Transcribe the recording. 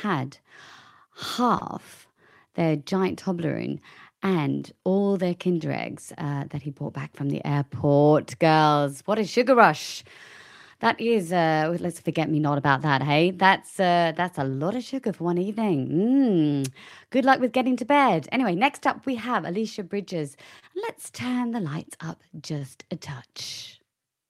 had half their giant Toblerone and all their Kinder Eggs that he brought back from the airport. Girls, what a sugar rush. That is, let's forget me not about that, hey? That's a lot of sugar for one evening. Good luck with getting to bed. Anyway, next up we have Alicia Bridges. Let's turn the lights up just a touch.